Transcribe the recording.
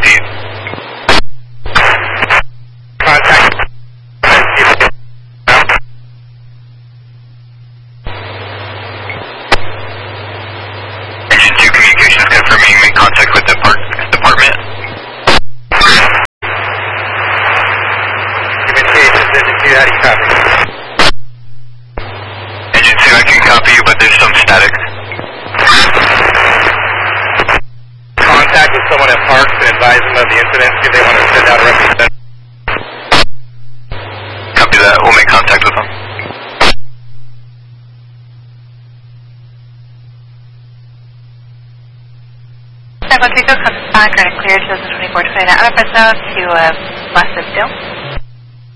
repeat. Contact. Engine 2 communications confirming make contact with the department. Communications, Engine 2, how do you copy? Engine 2, I can copy you, but there's some static. Contact with someone at Parks and advise them of the incident, see if they want to send out a representative. Copy that, we'll make contact with them. San Francisco comes back and clears 2429 out of zone to Blasted Steel.